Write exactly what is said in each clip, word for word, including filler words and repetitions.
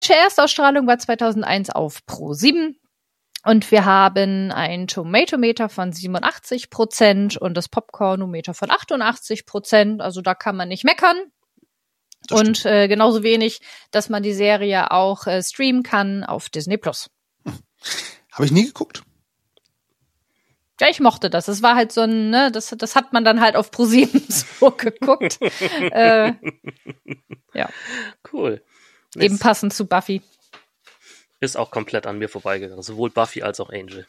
Erstausstrahlung war zweitausendeins auf ProSieben. Und wir haben ein Tomatometer von siebenundachtzig Prozent und das Popcornometer von achtundachtzig Prozent. Also da kann man nicht meckern. Das und äh, genauso wenig, dass man die Serie auch äh, streamen kann auf Disney Plus. Hm. Habe ich nie geguckt. Ja, ich mochte das. Es war halt so ein, ne, das, das hat man dann halt auf ProSieben so geguckt. äh, ja. Cool. Eben passend zu Buffy. Ist auch komplett an mir vorbeigegangen. Sowohl Buffy als auch Angel.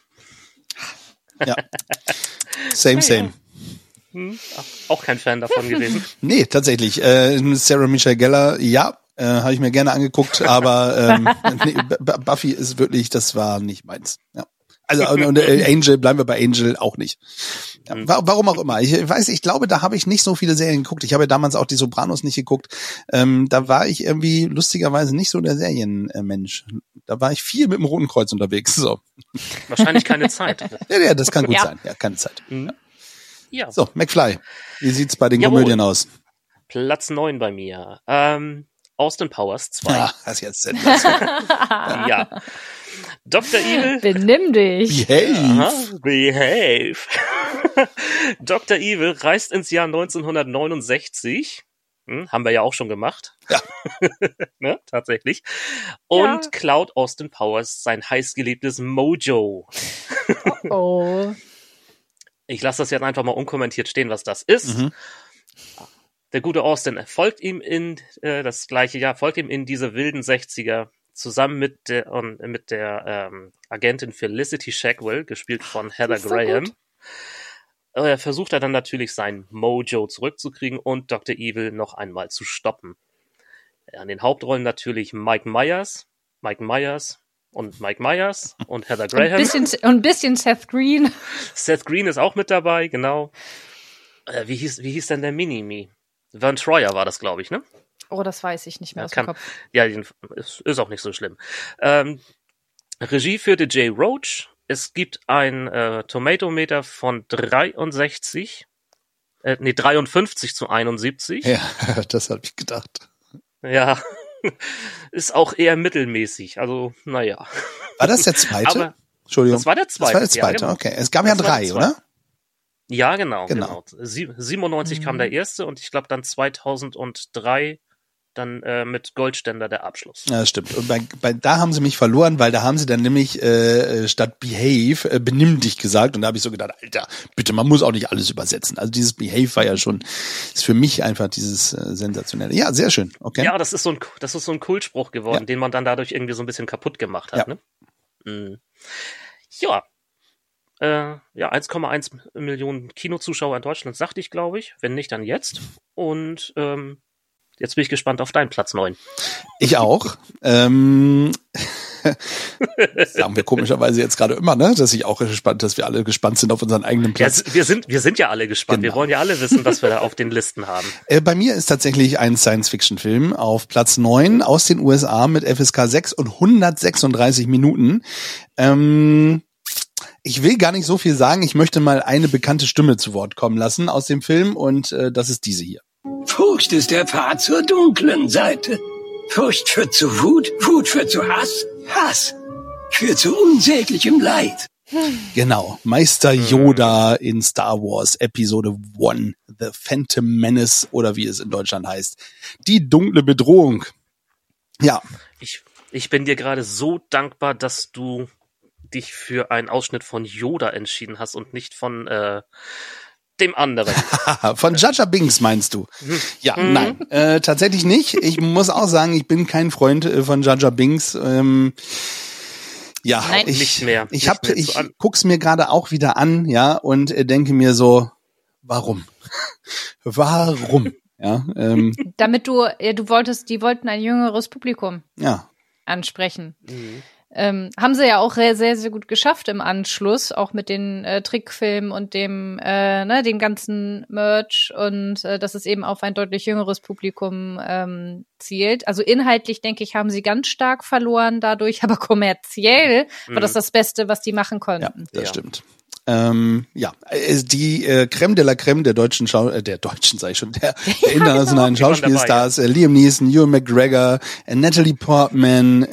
Ja. Same, same. Hm, auch kein Fan davon gewesen. Nee, tatsächlich. Äh, Sarah Michelle Gellar, ja, äh, habe ich mir gerne angeguckt, aber ähm, nee, B- Buffy ist wirklich, das war nicht meins. Ja. Also und, und äh, Angel, bleiben wir bei Angel auch nicht. Ja, wa- warum auch immer. Ich weiß, ich glaube, da habe ich nicht so viele Serien geguckt. Ich habe ja damals auch die Sopranos nicht geguckt. Ähm, da war ich irgendwie lustigerweise nicht so der Serienmensch. Da war ich viel mit dem Roten Kreuz unterwegs. So. Wahrscheinlich keine Zeit. Ja, ja, das kann gut Ja. sein. Ja, keine Zeit. Mhm. Ja. So, McFly. Wie sieht's bei den Jawohl. Komödien aus? Platz neun bei mir. Ähm, Austin Powers zwei. Ja, das ist jetzt sensationell. Ja. Doktor Evil. Benimm dich. Behave. Aha, behave. Doktor Evil reist ins Jahr neunzehnhundertneunundsechzig. Hm, haben wir ja auch schon gemacht. Ja. Ne, tatsächlich. Und Ja. klaut Austin Powers sein heißgeliebtes Mojo. Oh. Ich lasse das jetzt einfach mal unkommentiert stehen, was das ist. Mhm. Der gute Austin folgt ihm in äh, das gleiche Jahr, folgt ihm in diese wilden sechziger zusammen mit der, und, mit der ähm, Agentin Felicity Shackwell, gespielt von Heather ist so Graham. gut. Äh, versucht er dann natürlich sein Mojo zurückzukriegen und Doktor Evil noch einmal zu stoppen. An den Hauptrollen natürlich Mike Myers, Mike Myers und Mike Myers und Heather Und Graham. ein bisschen, und ein bisschen Seth Green. Seth Green ist auch mit dabei, genau. Äh, wie hieß, wie hieß denn der Mini-Me? Vern Troyer war das, glaube ich, ne? Oh, das weiß ich nicht mehr Ja, aus kann, dem Kopf. ja, ist, ist auch nicht so schlimm. Ähm, Regie führte Jay Roach. Es gibt ein äh, Tomatometer von dreiundsechzig, äh, nee, dreiundfünfzig zu einundsiebzig. Ja, das habe ich gedacht. Ja, ist auch eher mittelmäßig. Also, naja. War das der zweite? Aber Entschuldigung. das war der zweite. Das war der zweite, ja, genau. okay. Es gab ja Das war drei, der oder? Ja, genau, Genau. genau. Sie- siebenundneunzig Mhm. kam der erste und ich glaube dann zweitausenddrei dann äh, mit Goldständer der Abschluss. Ja, das stimmt. Und bei, bei, da haben sie mich verloren, weil da haben sie dann nämlich äh, statt Behave äh, benimm dich gesagt. Und da habe ich so gedacht, Alter, bitte, man muss auch nicht alles übersetzen. Also dieses Behave war ja schon, ist für mich einfach dieses äh, sensationelle. Ja, sehr schön. Okay. Ja, das ist so ein, das ist so ein Kultspruch geworden, Ja. den man dann dadurch irgendwie so ein bisschen kaputt gemacht hat. Ja. Ne? Mhm. Ja. Äh, ja, eins Komma eins Millionen Kinozuschauer in Deutschland, sagte ich, glaube ich. Wenn nicht, dann jetzt. Und ähm, jetzt bin ich gespannt auf deinen Platz neun. Ich auch. Ähm, sagen wir komischerweise jetzt gerade immer, ne? Dass ich auch gespannt, dass wir alle gespannt sind auf unseren eigenen Ja, Platz. wir, sind, wir sind ja alle gespannt. Genau. Wir wollen ja alle wissen, was wir da auf den Listen haben. Äh, bei mir ist tatsächlich ein Science-Fiction-Film auf Platz neun aus den U S A mit F S K sechs und hundertsechsunddreißig Minuten. Ähm, ich will gar nicht so viel sagen. Ich möchte mal eine bekannte Stimme zu Wort kommen lassen aus dem Film und äh, das ist diese hier. Furcht ist der Pfad zur dunklen Seite. Furcht führt zu Wut, Wut führt zu Hass, Hass führt zu unsäglichem Leid. Genau, Meister Yoda in Star Wars Episode eins, The Phantom Menace oder wie es in Deutschland heißt. Die dunkle Bedrohung. Ja, Ich, ich bin dir gerade so dankbar, dass du dich für einen Ausschnitt von Yoda entschieden hast und nicht von äh, dem anderen. von Jar Jar Binks meinst du? Ja, Mhm. nein, äh, tatsächlich nicht. Ich muss auch sagen, ich bin kein Freund äh, von Jar Jar Binks. Ähm, ja, Nein. ich, Nicht mehr. ich Nicht hab, mehr zu ich an. guck's mir gerade auch wieder an, ja, und äh, denke mir so, warum? Warum? Ja, ähm, Damit du, ja, du wolltest, die wollten ein jüngeres Publikum ja. ansprechen. Mhm. Ähm, haben sie ja auch sehr, sehr, sehr gut geschafft im Anschluss, auch mit den äh, Trickfilmen und dem, äh, ne, dem ganzen Merch und äh, dass es eben auf ein deutlich jüngeres Publikum ähm, zielt. Also inhaltlich, denke ich, haben sie ganz stark verloren dadurch, aber kommerziell war das Mhm. das Beste, was die machen Ja, konnten. das Ja. stimmt. Ähm, ja, äh, die äh, Creme de la Creme der deutschen Schau äh, der deutschen, sag ich schon, der, der internationalen genau. Schauspielstars, äh, Liam Neeson, Ewan McGregor, äh, Natalie Portman,